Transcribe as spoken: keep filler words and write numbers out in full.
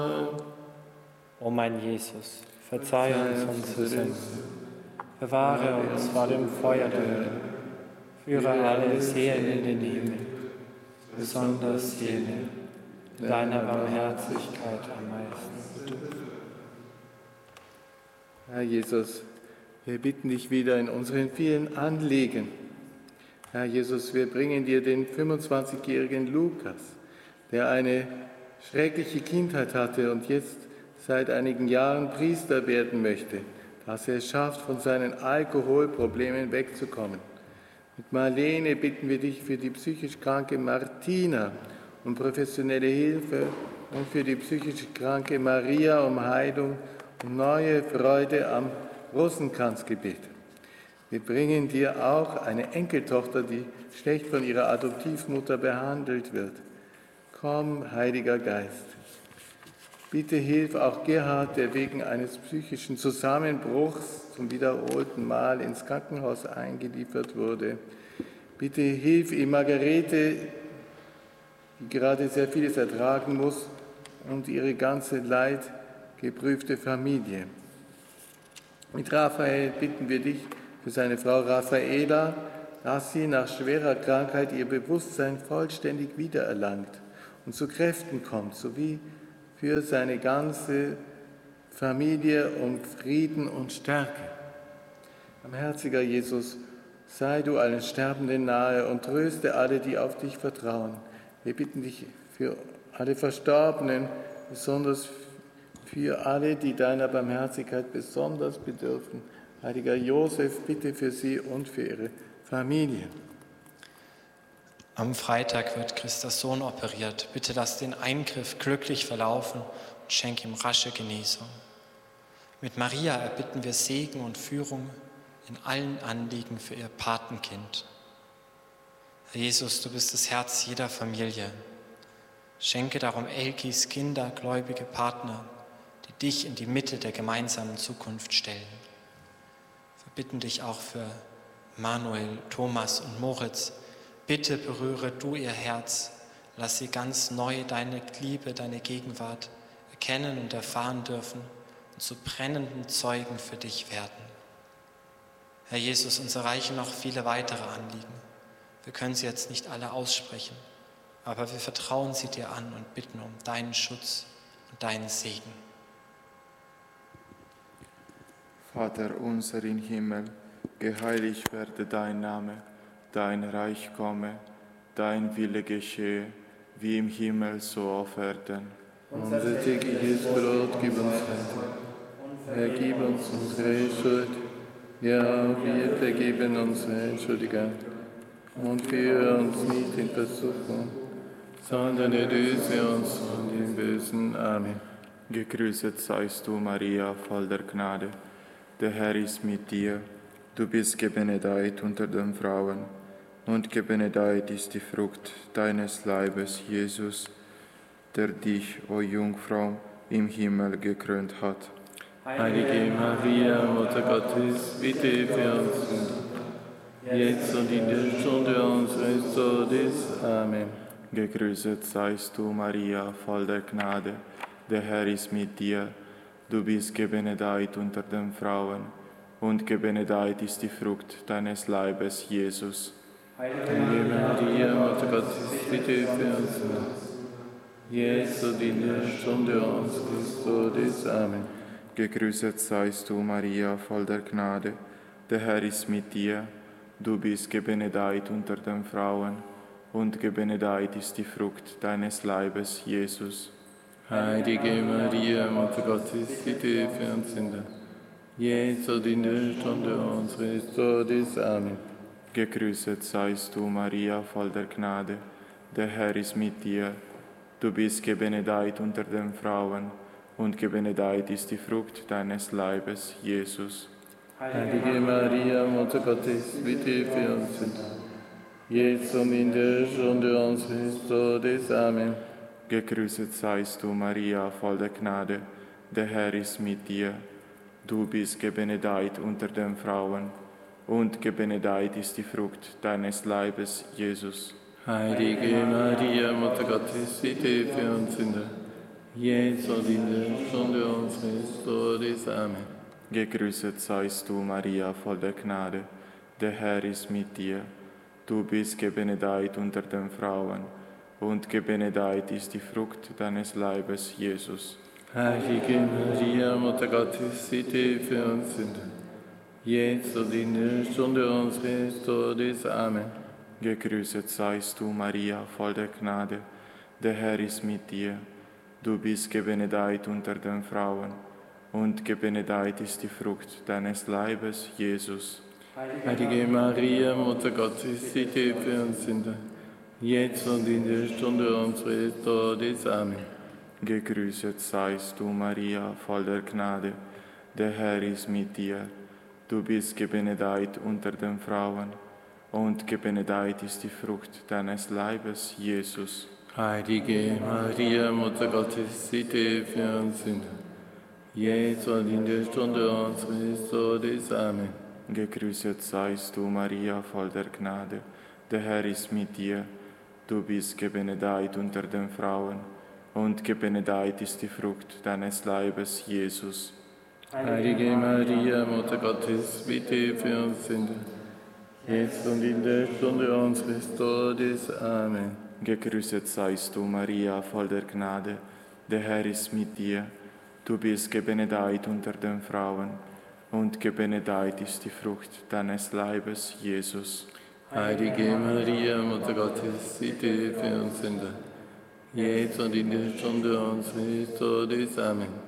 O mein Jesus, verzeih uns unsere Sünden, bewahre uns vor dem Feuer der Hölle, führe alle Seelen in den Himmel, besonders jene, die deiner Barmherzigkeit am meisten bedürfen. Herr Jesus, wir bitten dich wieder in unseren vielen Anliegen. Herr Jesus, wir bringen dir den fünfundzwanzigjährigen Lukas, der eine schreckliche Kindheit hatte und jetzt seit einigen Jahren Priester werden möchte, dass er es schafft, von seinen Alkoholproblemen wegzukommen. Mit Marlene bitten wir dich für die psychisch kranke Martina um professionelle Hilfe und für die psychisch kranke Maria um Heilung und neue Freude am Rosenkranzgebet. Wir bringen dir auch eine Enkeltochter, die schlecht von ihrer Adoptivmutter behandelt wird. Komm, Heiliger Geist. Bitte hilf auch Gerhard, der wegen eines psychischen Zusammenbruchs zum wiederholten Mal ins Krankenhaus eingeliefert wurde. Bitte hilf ihm Margarete, die gerade sehr vieles ertragen muss, und ihre ganze leidgeprüfte Familie. Mit Raphael bitten wir dich für seine Frau Raffaela, dass sie nach schwerer Krankheit ihr Bewusstsein vollständig wiedererlangt und zu Kräften kommt, sowie für seine ganze Familie um Frieden und Stärke. Barmherziger Jesus, sei du allen Sterbenden nahe und tröste alle, die auf dich vertrauen. Wir bitten dich für alle Verstorbenen, besonders für alle, die deiner Barmherzigkeit besonders bedürfen. Heiliger Josef, bitte für sie und für ihre Familie. Am Freitag wird Christas Sohn operiert. Bitte lass den Eingriff glücklich verlaufen und schenk ihm rasche Genesung. Mit Maria erbitten wir Segen und Führung in allen Anliegen für ihr Patenkind. Herr Jesus, du bist das Herz jeder Familie. Schenke darum Elkis Kinder, gläubige Partner, die dich in die Mitte der gemeinsamen Zukunft stellen. Wir bitten dich auch für Manuel, Thomas und Moritz. Bitte berühre du ihr Herz, lass sie ganz neu deine Liebe, deine Gegenwart erkennen und erfahren dürfen und zu brennenden Zeugen für dich werden. Herr Jesus, uns erreichen noch viele weitere Anliegen. Wir können sie jetzt nicht alle aussprechen, aber wir vertrauen sie dir an und bitten um deinen Schutz und deinen Segen. Vater unser im Himmel, geheiligt werde dein Name. Dein Reich komme, dein Wille geschehe, wie im Himmel, so auf Erden. Unser tägliches Brot gib uns heute. Vergib uns unsere Schuld, ja, wir vergeben unsere Schuldiger. Und führe uns nicht in Versuchung, sondern erlöse uns von dem Bösen. Amen. Gegrüßet seist du, Maria, voll der Gnade. Der Herr ist mit dir. Du bist gebenedeit unter den Frauen, und gebenedeit ist die Frucht deines Leibes, Jesus, der dich, o Jungfrau, im Himmel gekrönt hat. Heilige Maria, Mutter Gottes, bitte für uns Sünder, jetzt und in der Stunde unseres Todes. Amen. Gegrüßet seist du, Maria, voll der Gnade. Der Herr ist mit dir. Du bist gebenedeit unter den Frauen, und gebenedeit ist die Frucht deines Leibes, Jesus. Heilige Maria, Mutter Gottes, bitte für uns Sünder, jetzt und in der Stunde unseres Todes. Amen. Gegrüßet seist du, Maria, voll der Gnade. Der Herr ist mit dir. Du bist gebenedeit unter den Frauen, und gebenedeit ist die Frucht deines Leibes, Jesus. Heilige Maria, Mutter Gottes, bitte für uns Sünder, jetzt und in der Stunde unseres Todes. Amen. Gegrüßet seist du, Maria, voll der Gnade. Der Herr ist mit dir. Du bist gebenedeit unter den Frauen, und gebenedeit ist die Frucht deines Leibes, Jesus. Heilige Maria, Mutter Gottes, bitte für uns Sünder, jetzt und in der Stunde unseres Todes. Amen. Gegrüßet seist du, Maria, voll der Gnade. Der Herr ist mit dir. Du bist gebenedeit unter den Frauen, und gebenedeit ist die Frucht deines Leibes, Jesus. Heilige Maria, Mutter Gottes, bitte für uns Sünder, jetzt und in der Stunde unseres Todes. Amen. Gegrüßet seist du, Maria, voll der Gnade. Der Herr ist mit dir. Du bist gebenedeit unter den Frauen, und gebenedeit ist die Frucht deines Leibes, Jesus. Heilige Maria, Mutter Gottes, bitte für uns Sünder, jetzt und in der Stunde unseres Todes. Amen. Gegrüßet seist du, Maria, voll der Gnade. Der Herr ist mit dir. Du bist gebenedeit unter den Frauen, und gebenedeit ist die Frucht deines Leibes, Jesus. Heilige Maria, Mutter Gottes, bitte für uns Sünder, jetzt und in der Stunde unseres Todes. Amen. Gegrüßet seist du, Maria, voll der Gnade. Der Herr ist mit dir. Du bist gebenedeit unter den Frauen, und gebenedeit ist die Frucht deines Leibes, Jesus. Heilige Maria, Mutter Gottes, bitte für uns Sünder, jetzt und in der Stunde unseres Todes. Amen. Gegrüßet seist du, Maria, voll der Gnade. Der Herr ist mit dir. Du bist gebenedeit unter den Frauen, und gebenedeit ist die Frucht deines Leibes, Jesus. Heilige Maria, Mutter Gottes, bitte für uns Sünder, jetzt und in der Stunde unseres Todes. Amen. Gegrüßet seist du, Maria, voll der Gnade. Der Herr ist mit dir. Du bist gebenedeit unter den Frauen, und gebenedeit ist die Frucht deines Leibes, Jesus. Heilige Maria, Mutter Gottes, bitte für uns Sünder, jetzt und in der Stunde unseres Todes. Amen.